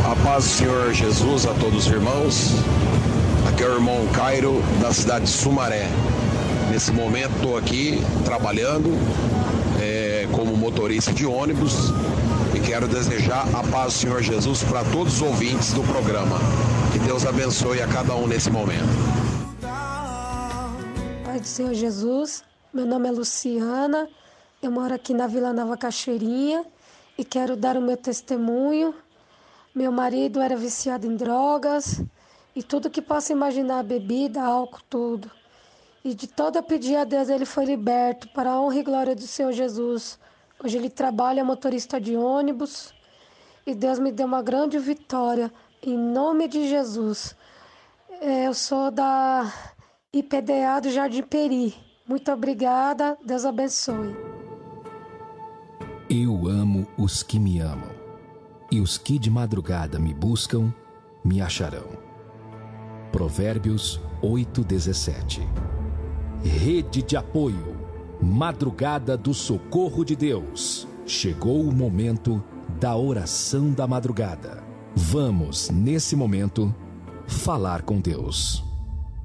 A paz do Senhor Jesus a todos os irmãos. Aqui é o irmão Cairo, da cidade de Sumaré. Nesse momento estou aqui trabalhando como motorista de ônibus e quero desejar a paz do Senhor Jesus para todos os ouvintes do programa. Que Deus abençoe a cada um nesse momento. Pai do Senhor Jesus, meu nome é Luciana, eu moro aqui na Vila Nova Cachoeirinha e quero dar o meu testemunho. Meu marido era viciado em drogas e tudo que possa imaginar, bebida, álcool, tudo. E de todo eu pedir a Deus, ele foi liberto para a honra e glória do Senhor Jesus. Hoje ele trabalha motorista de ônibus e Deus me deu uma grande vitória, em nome de Jesus. Eu sou da IPDA do Jardim Peri. Muito obrigada, Deus abençoe. Eu amo os que me amam, e os que de madrugada me buscam, me acharão. Provérbios 8:17. Rede de apoio, madrugada do socorro de Deus. Chegou o momento da oração da madrugada. Vamos, nesse momento, falar com Deus.